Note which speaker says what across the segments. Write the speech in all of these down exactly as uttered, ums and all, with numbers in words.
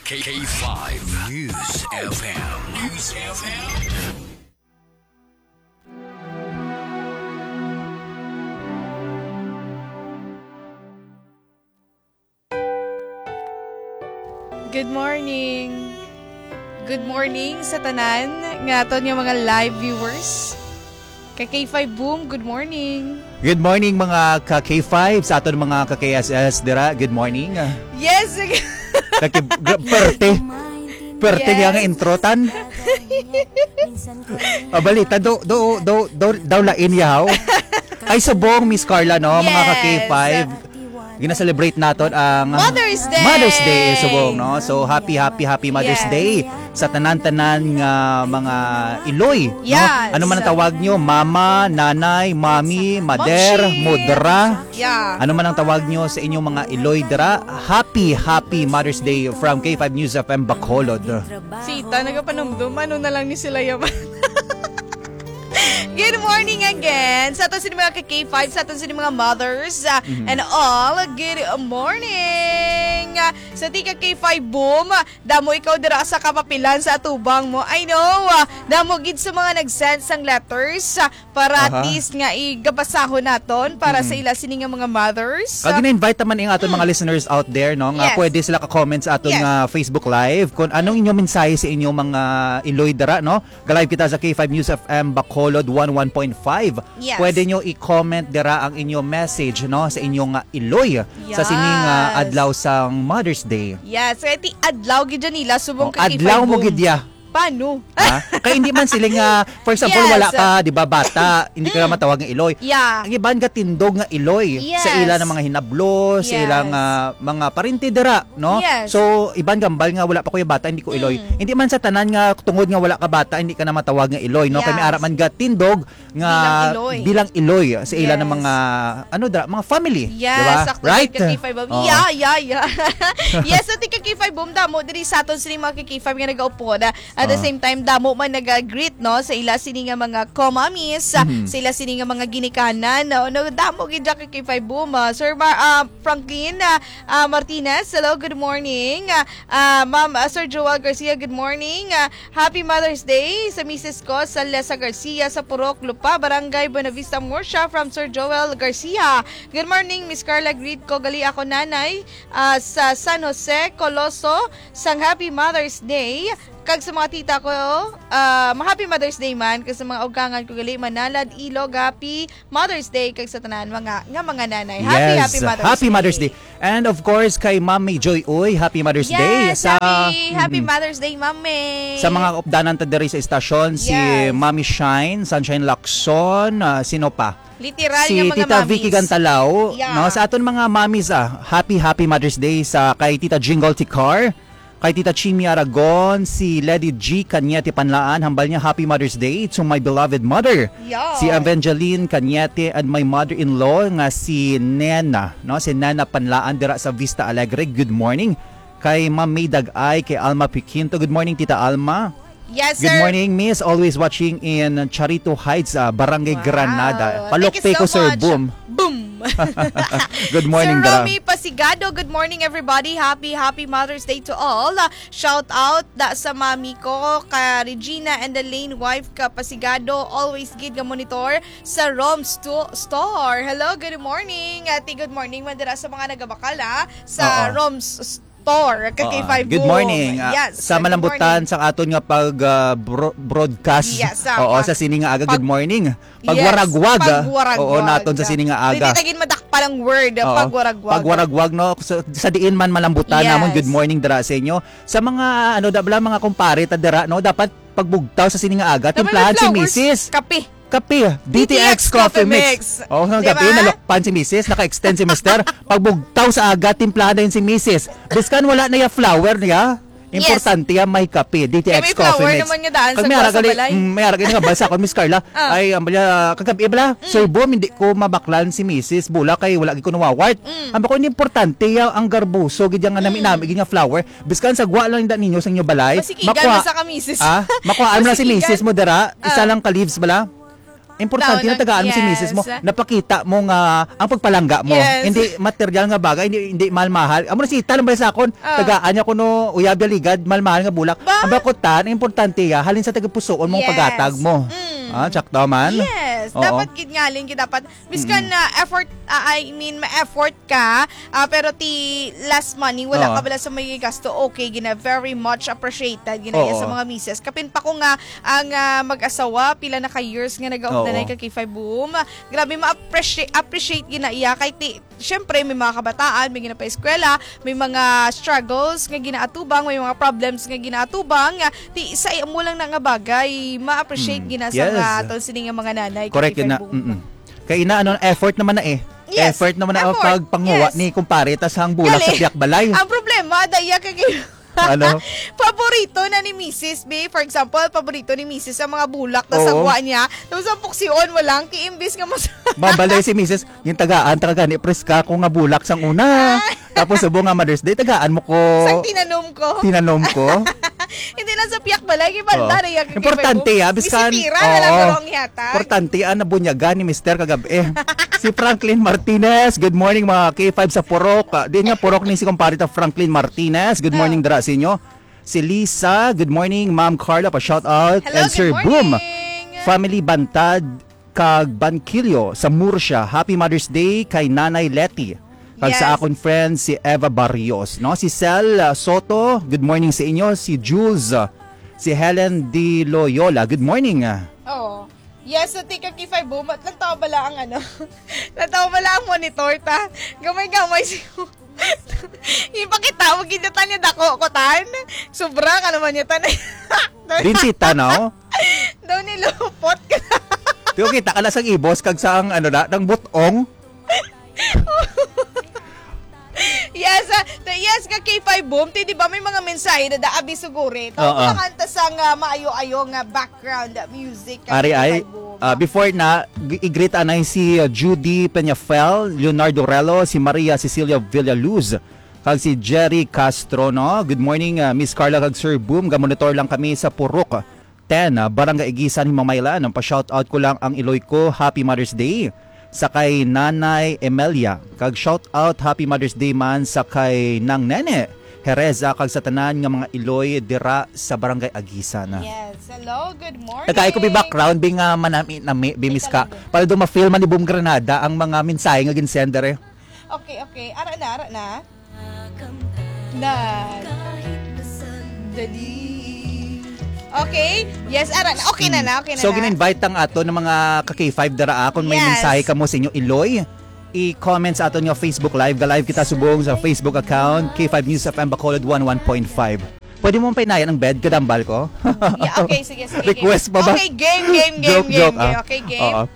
Speaker 1: K five News F M. News F M.
Speaker 2: Good morning. Good morning sa tanan nga aton yung mga live viewers. Ka K five Boom, good morning.
Speaker 3: Good morning mga ka K five sa aton mga ka K S S dira. Good morning.
Speaker 2: Yes.
Speaker 3: Kaki perte. Perte
Speaker 2: Yes.
Speaker 3: nga introtan. Abalita do do do do daw lain yaw. Ay subong Miss Carla no mga ka K five. Gina-celebrate naton ang
Speaker 2: Mother's Day.
Speaker 3: Mother's Day subong no. So happy happy happy Mother's
Speaker 2: Yes.
Speaker 3: Day sa tanan-tanan nga mga Iloy no.
Speaker 2: Yes.
Speaker 3: Ano man ang tawag nyo, mama, nanay, mami, mader,
Speaker 2: Momshi.
Speaker 3: mudra.
Speaker 2: Yeah.
Speaker 3: Ano man ang tawag nyo sa inyong mga Iloy dira. Happy happy Mother's Day from K five News F M Bacolod.
Speaker 2: Sita, nagapanumdum. Ano na lang ni sila yaman. Good morning again sa aton sa mga ka K five, sa aton sa mga mothers uh,
Speaker 3: Mm-hmm.
Speaker 2: and all. Good morning uh, sa tika K five Boom. Damo ikaw dira sa kapapilan sa atubang mo. I know uh, damo gid sa mga nag-send sang letters uh, para at
Speaker 3: Aha.
Speaker 2: least nga igabasahon naton para sa ila sini nga mga mothers.
Speaker 3: Kag na-invite naman ang aton mga listeners out there no nga
Speaker 2: Yes.
Speaker 3: pwede sila ka-comment sa aton
Speaker 2: Yes.
Speaker 3: nga Facebook Live kung anong inyong mensahe sa inyong mga Iloy dira no. Ga-live kita sa K five News F M Bacolod one oh one point five.
Speaker 2: Yes.
Speaker 3: Pwede nyo i-comment dira ang inyong message no sa inyong uh, Iloy sa
Speaker 2: Yes.
Speaker 3: sining uh, adlaw sang Mother's Day.
Speaker 2: Yes, kaya ti adlaw gid nila subong
Speaker 3: Oh,
Speaker 2: ka K five
Speaker 3: adlaw mo
Speaker 2: Boom.
Speaker 3: gid ya.
Speaker 2: Paano?
Speaker 3: Ha? Kaya hindi man sila nga, for example,
Speaker 2: Yes.
Speaker 3: wala ka, di ba, bata, hindi ka naman tawag ng Iloy.
Speaker 2: Yeah.
Speaker 3: Ang iban ka tindog nga Iloy
Speaker 2: Yes.
Speaker 3: sa ila ng mga hinablo, sa
Speaker 2: Yes.
Speaker 3: ilang ah, mga parinti dira, no?
Speaker 2: Yes.
Speaker 3: So, iban gambal nga wala pa ko yung bata, hindi ko Iloy. Hindi man sa tanan nga tungod nga wala ka bata, hindi ka naman tawag nga Iloy, no?
Speaker 2: Yes.
Speaker 3: Kami ara man ga tindog nga
Speaker 2: Bilang Iloy.
Speaker 3: bilang Iloy sa ila
Speaker 2: Yes.
Speaker 3: ng mga ano dira, mga family,
Speaker 2: Yes,
Speaker 3: di ba?
Speaker 2: sakto
Speaker 3: Right?
Speaker 2: ka K five Boom.
Speaker 3: Oo.
Speaker 2: Yeah, yeah, yeah. Yes, at ka K five Boom damo diri sa aton sini mga K five nga nagaupo na. At the
Speaker 3: Oo.
Speaker 2: same time damo man nag-greet no sa ila sini nga mga komamis,
Speaker 3: Mhm.
Speaker 2: sa ila sini nga mga ginikanan. No, no damo gid ka K five Boom. Ah, Sir Mar ah, Franklin ah, ah, Martinez, hello, good morning. Ah, ah, Ma'am ah, Sir Joel Garcia, good morning. Ah, happy Mother's Day sa Missus ko sa Lesa Garcia sa Purok Lupa, Barangay Buenavista Murcia from Sir Joel Garcia. Good morning, Miss Carla, greet ko gali ako nanay ah, sa San Jose, Coloso, sang Happy Mother's Day. Kag sa mga tita ko, uh, happy Mother's Day man. Kag sa mga ugangan ko gali, Manalad, Ilog, happy Mother's Day. Kag sa tanan, mga, nga mga nanay. Happy,
Speaker 3: Yes,
Speaker 2: happy Mother's
Speaker 3: happy
Speaker 2: Day.
Speaker 3: Mother's Day. And of course, kay Ma'am May Joy Uy, happy Mother's Day.
Speaker 2: Yes, happy, happy
Speaker 3: Mhm.
Speaker 2: Mother's Day, Mami.
Speaker 3: Sa mga updanan ta diri sa estasyon, si
Speaker 2: Yes.
Speaker 3: Mami Shine, Sunshine Lacson, ah, sino pa?
Speaker 2: Literal
Speaker 3: Si
Speaker 2: nga mga
Speaker 3: Tita
Speaker 2: mamis.
Speaker 3: Vicky Gantalaw,
Speaker 2: Yeah.
Speaker 3: no, sa aton mga mamis ah, happy happy Mother's Day sa kay Tita Jingle Ticar, kay Tita Chimi Aragon, si Lady G Cañete Panlaan, hambal niya happy Mother's Day to my beloved mother.
Speaker 2: Yeah.
Speaker 3: Si Evangeline Cañete and my mother-in-law nga si Nena, no, si Nana Panlaan dira sa Vista Alegre. Good morning. Kay Ma'am May Dagay, kay Alma Piquinto. Good morning Tita Alma.
Speaker 2: Yes, sir.
Speaker 3: Good morning, Miss. Always watching in Charito Heights, uh, Barangay
Speaker 2: Wow.
Speaker 3: Granada.
Speaker 2: Thank you
Speaker 3: Palokpe
Speaker 2: so
Speaker 3: ko, Sir
Speaker 2: much.
Speaker 3: Boom.
Speaker 2: Boom.
Speaker 3: Good morning,
Speaker 2: Sir
Speaker 3: Dara.
Speaker 2: Romy Pasigado, good morning everybody. Happy, happy Mother's Day to all. Uh, shout out da sa mami ko, ka Regina and the Lane wife ka Pasigado. Always gid ka monitor sa Rom sto- Store. Hello, good morning. Ati, good morning man dira sa mga nagabakal ha, sa
Speaker 3: Oo.
Speaker 2: Rom's Store. Ka K five
Speaker 3: Good
Speaker 2: Boom.
Speaker 3: morning. Ah,
Speaker 2: Yes.
Speaker 3: sa
Speaker 2: good
Speaker 3: malambutan
Speaker 2: morning.
Speaker 3: sa aton nga pag ah, bro- broadcast.
Speaker 2: Yes, ah,
Speaker 3: Oo,
Speaker 2: pag-
Speaker 3: sa sining nga aga.
Speaker 2: pag-
Speaker 3: Good morning.
Speaker 2: Yes,
Speaker 3: Pagwaragwag. ah.
Speaker 2: pagwaragwag.
Speaker 3: Oo, naton sa sining nga aga.
Speaker 2: Hindi tagin madakpa ng word,
Speaker 3: Oo.
Speaker 2: pagwaragwag.
Speaker 3: Pagwaragwag no sa, sa diin man malambutan
Speaker 2: Yes.
Speaker 3: namon. Good morning dira sa inyo. Sa mga ano da bala mga kumpare ta dira no dapat pagbugtaw sa sining nga aga
Speaker 2: Naman
Speaker 3: timplahan si
Speaker 2: flowers,
Speaker 3: Missus
Speaker 2: Kape.
Speaker 3: Kape, D T X Coffee Mix. Oh, hanggang
Speaker 2: Diba?
Speaker 3: gabi nalokpan si Missus, naka-extend si Mister. Pagbugtaw sa aga, timplahan na yun si Missus. Biskan wala na ya flower niya. Importante yan, may kape. D T
Speaker 2: Kaya
Speaker 3: X
Speaker 2: may
Speaker 3: Coffee
Speaker 2: flower
Speaker 3: Mix.
Speaker 2: naman nga daan sa
Speaker 3: Kag may
Speaker 2: kuha
Speaker 3: ara
Speaker 2: sa
Speaker 3: gali-
Speaker 2: balay.
Speaker 3: mm, may ara gali nga balsa ko, Miss Carla.
Speaker 2: Ah.
Speaker 3: Ay, ambala, kagabi bala, Sir Boom, hindi ko mabaklan si Missus Bula kay wala gid ko nawawart. Amba ko ini importante ya ang garbuso gid nga nami nami gid nga flower. Biskan sa gwa lang da ninyo sa inyo balay.
Speaker 2: Masikigan mo sa kamisis.
Speaker 3: Ah, makuha mo lang si
Speaker 2: Masikigan.
Speaker 3: Missus mo dara, isa
Speaker 2: Ah.
Speaker 3: lang ka leaves bala. importante
Speaker 2: Daw,
Speaker 3: na tagaan mo si
Speaker 2: yes.
Speaker 3: misis mo. Napakita mo nga ang pagpalangga mo.
Speaker 2: Yes.
Speaker 3: Hindi material nga bagay, hindi hindi mahal-mahal. Amo na si Ita lang sa akon.
Speaker 2: Ah.
Speaker 3: Tagaan niya kuno uyab ligad, mahal-mahal nga bulak.
Speaker 2: Ba?
Speaker 3: Ang bakutan, importante ya, halin sa tagapusoon mong
Speaker 2: Yes.
Speaker 3: pagatag mo.
Speaker 2: Mm.
Speaker 3: Ah, tsakta man.
Speaker 2: Yes,
Speaker 3: Oo.
Speaker 2: dapat gingaling kita dapat miskan na effort ah, I mean ma-effort ka ah, pero ti last money wala
Speaker 3: Oo.
Speaker 2: ka bala sa may gasto okay gina very much appreciated ginaya
Speaker 3: Oo.
Speaker 2: sa mga mises kapin pa ko nga ang ah, mag-asawa pila na ka years nga nag-augdanay
Speaker 3: Oo.
Speaker 2: ka kay Five Boom grabe ma-appreciate appreciate ginaiya kay ti syempre may mga kabataan may ginapa eskwela may mga struggles nga ginaatubang may mga problems nga ginaatubang nga ti isa mo lang na nga bagay ma-appreciate
Speaker 3: Mm.
Speaker 2: gina sa
Speaker 3: Yes.
Speaker 2: nga tol sini nga mga nanay
Speaker 3: Correct
Speaker 2: kay
Speaker 3: yun na.
Speaker 2: Five Boom.
Speaker 3: Mm-mm. Kaya ina ano effort naman na eh.
Speaker 2: Yes,
Speaker 3: Effort naman na ang
Speaker 2: effort.
Speaker 3: pagpanguwa
Speaker 2: Yes.
Speaker 3: ni kumpare tas ang bulak sa
Speaker 2: Gali.
Speaker 3: biyak balay.
Speaker 2: Ang problema daya kay
Speaker 3: Ano?
Speaker 2: paborito na ni Missus B, for example, paborito ni Missus ang mga bulak na
Speaker 3: Oo.
Speaker 2: sagwa niya. Tapos ang puksyon mo lang, kiimbis nga mas...
Speaker 3: Mabalay si misis, yung tagaan, tagaan, ipres ka kung nga bulak sang una. Tapos subo nga Mother's Day, tagaan mo ko.
Speaker 2: Sang tinanom ko.
Speaker 3: Tinanom ko.
Speaker 2: Hindi lang sa piyak balay, ibanda
Speaker 3: Oo.
Speaker 2: na yung
Speaker 3: Importante ah, biskan.
Speaker 2: Bisipira na lang
Speaker 3: Oo.
Speaker 2: karong yata.
Speaker 3: Importante ah, nabunyaga ni Mister kagabi. Si Franklin Martinez, good morning mga K five sa Purok. Ah, Di nga Purok ni si kumparita Franklin Martinez. Good morning dara sa inyo. Si Lisa, good morning. Ma'am Carla, pa shout out.
Speaker 2: Hello,
Speaker 3: And Sir
Speaker 2: good
Speaker 3: Boom,
Speaker 2: morning.
Speaker 3: Family Bantad, kag Banquillo sa Murcia. Happy Mother's Day kay Nanay Letty. Kag
Speaker 2: Yes.
Speaker 3: sa akong friend si Eva Barrios, no? Si Sel uh, Soto, good morning sa inyo. Si Jules, uh, si Helen Di Loyola, good morning.
Speaker 2: Oo. Yes, sa tika kay Five Boom, at lantaw bala ang ano, lantaw bala ang monitor, ta. Gamay-gamay si ipakita mo, ginatan niya dako ko, tan. Sobra ka naman niya, tan.
Speaker 3: Din si Tanaw.
Speaker 2: Daw nilupot ka.
Speaker 3: Tiyo kita ka na sang ibos kag sang ano na, ng butong.
Speaker 2: Yes, uh, the- yes ka kay Five Boom, ti di ba may mga mensahe na daabi suguri. Ito
Speaker 3: Oo.
Speaker 2: mga kanta sang uh, maayo-ayo nga background uh, music ka
Speaker 3: Ari
Speaker 2: kay
Speaker 3: ay,
Speaker 2: Five Boom.
Speaker 3: uh, before na, g- i-greet anay si uh, Judy Peñafel, Leonardo Relo, si Maria Cecilia Villaluz, kag si Jerry Castro, no? Good morning, uh, Miss Carla kag Sir Boom. Gamonitor lang kami sa Purok ten, uh, Barangay Igisan, Himamaylan. Ang pa-shoutout ko lang ang Iloy ko. Happy Mother's Day. Sa kay Nanay Emelia. Kag shoutout Happy Mother's Day man sa kay Nang Nene Hereza kag sa tanan nga mga Iloy dira sa Barangay Agisan.
Speaker 2: Yes, hello, good morning.
Speaker 3: Tagay ko bi background bi nga manami na bimis ka para do ma-film man ni Boom Granada ang mga mensahe nga ginsender eh.
Speaker 2: Okay, okay. Ara na, ara na. Na. Dali. Okay. Yes, ara na. Okay na na, okay na
Speaker 3: So
Speaker 2: na.
Speaker 3: gin-invite ang ato ng mga ka-K five dara ah, kung may
Speaker 2: Yes.
Speaker 3: mensahe ka mo sa inyo Iloy, i-comment sa ato nyo Facebook Live. Ga-live kita subong sa Facebook account K five News F M Bacolod one one point five. Pwede mo painayan ang bed kadambal ko?
Speaker 2: Yeah, okay, sige, sige.
Speaker 3: Request
Speaker 2: game.
Speaker 3: pa ba?
Speaker 2: Okay, game, game, game,
Speaker 3: joke,
Speaker 2: game,
Speaker 3: joke,
Speaker 2: game.
Speaker 3: ah.
Speaker 2: Okay, game.
Speaker 3: Oo.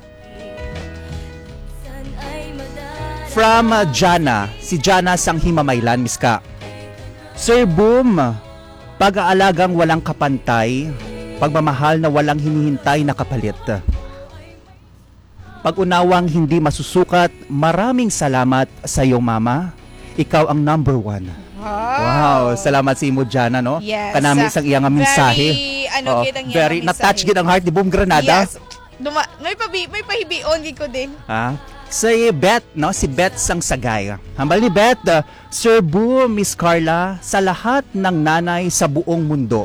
Speaker 3: From uh, Jana, si Jana sang Himamaylan, Miska. Sir Boom, pag-aalagang walang kapantay, pagmamahal na walang hinihintay na kapalit. Pag-unawang hindi masusukat, maraming salamat sa iyo, Mama. Ikaw ang number one. Wow, salamat sa imo Jana, no?
Speaker 2: Yes.
Speaker 3: Kanami isang iyang mensahe.
Speaker 2: Very, ano,
Speaker 3: Oo,
Speaker 2: kitang iyang
Speaker 3: very,
Speaker 2: mensahe.
Speaker 3: na-touch gid ang heart ni Boom Granada.
Speaker 2: Yes. Duma, may pabi, may pahibion gid ko din.
Speaker 3: Ah, si Beth, no? Si Beth sang Sagay. Hambal ni Beth, uh, Sir Boom, Miss Carla, sa lahat ng nanay sa buong mundo.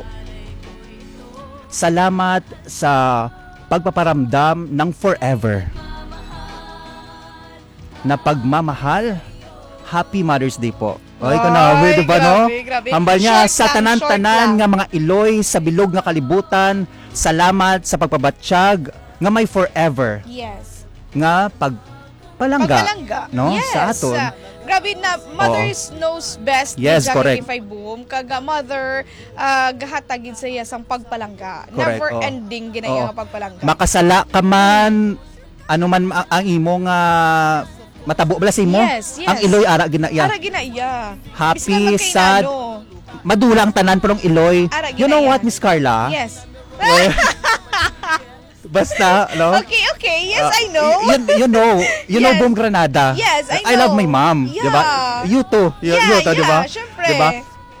Speaker 3: Salamat sa pagpaparamdam ng forever na pagmamahal. Happy Mother's Day po. Oy,
Speaker 2: Ay,
Speaker 3: kana, di ba no?
Speaker 2: grabe, grabe.
Speaker 3: Hambal niya
Speaker 2: Short
Speaker 3: sa
Speaker 2: lang,
Speaker 3: tanan-tanan
Speaker 2: short lang.
Speaker 3: nga mga Iloy sa bilog nga kalibutan. Salamat sa pagpabatsyag nga may forever
Speaker 2: Yes.
Speaker 3: nga pagpalangga,
Speaker 2: Pagkalangga.
Speaker 3: no?
Speaker 2: Yes.
Speaker 3: Sa aton.
Speaker 2: Ah, grabe na, mothers knows best.
Speaker 3: Yes,
Speaker 2: Jackie
Speaker 3: correct.
Speaker 2: Kay Boom. Kaga mother, uh, gahatagin sa iya sang pagpalangga.
Speaker 3: Correct,
Speaker 2: Never
Speaker 3: oo.
Speaker 2: ending ginaya
Speaker 3: Oo.
Speaker 2: nga pagpalangga.
Speaker 3: Makasala ka man, ano man ang, ang imong uh, matabo bala sa imo.
Speaker 2: Yes, yes.
Speaker 3: Ang Iloy ara ginaya.
Speaker 2: Ara ginaiya.
Speaker 3: Happy,
Speaker 2: Biskan magkay
Speaker 3: sad,
Speaker 2: nano.
Speaker 3: Madulang tanan pero ang Iloy.
Speaker 2: Ara,
Speaker 3: You know
Speaker 2: ginaya.
Speaker 3: what, Miss Carla?
Speaker 2: Yes.
Speaker 3: Eh, basta, no?
Speaker 2: Okay, okay. Yes,
Speaker 3: Uh,
Speaker 2: I know.
Speaker 3: You, you know, you know
Speaker 2: Yes.
Speaker 3: Boom Granada.
Speaker 2: Yes, I
Speaker 3: I love
Speaker 2: know.
Speaker 3: my mom,
Speaker 2: Yeah.
Speaker 3: 'di ba? You too. You,
Speaker 2: Yeah,
Speaker 3: you too, 'di ba?
Speaker 2: yeah, syempre.
Speaker 3: 'Di ba?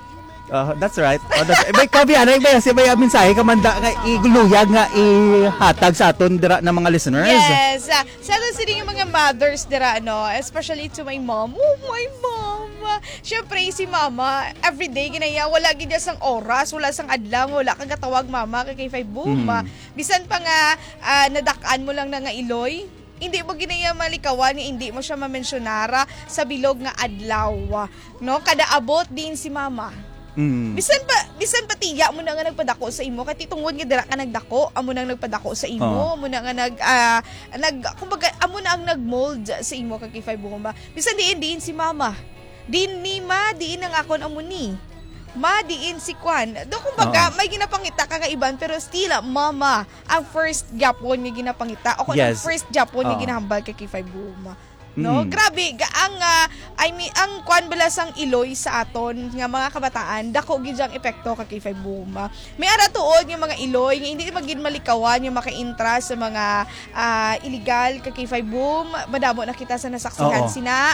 Speaker 3: Uh, that's right. Oh, that's, eh, may kabiyan, ay ba si may mensahe kamanda nga iguluyag nga ihatag sa aton dira ng mga listeners.
Speaker 2: Yes. Uh, sa atin sila yung mga mothers dira, no? Especially to my mom. Oh, my mom. Siyempre, si mama, everyday ginaya, wala gina sang oras, wala sang adlang, wala kang katawag mama, kay five boom.
Speaker 3: Mm.
Speaker 2: Bisan pa nga, uh, nadakaan mo lang na nga iloy, hindi mo ginaya malikawan, hindi mo siya mamensyonara sa bilog nga adlaw. No? Kada abot din si mama.
Speaker 3: Mm.
Speaker 2: Bisan pa bisan pa tiya mo na nga nagpadako sa imo kay tungod nga dira ka nagdako amo nang nagpadako sa imo
Speaker 3: Oh.
Speaker 2: amo na nga nag uh, nag kumbaga amo na ang nagmold sa imo kay five buong ba bisan diin diin si mama din ni ma diin ang akon amo ni ma diin si Kwan do kumbaga
Speaker 3: Oo.
Speaker 2: may ginapangita ka nga iban pero still mama ang first Japon nga ginapangita ako ang
Speaker 3: Yes.
Speaker 2: first Japon nga
Speaker 3: Oo.
Speaker 2: ginahambal kay five buong no,
Speaker 3: Mm.
Speaker 2: grabe ga- ang uh, I mean ang kwan balas ang iloy sa aton nga mga kabataan dako gid ang epekto kay five boom. May ara tuod nga mga iloy nga hindi magid malikawan yung maka-intra sa mga uh, illegal kay five boom. Madamo na kita sa nasaksihan
Speaker 3: Oo.
Speaker 2: sina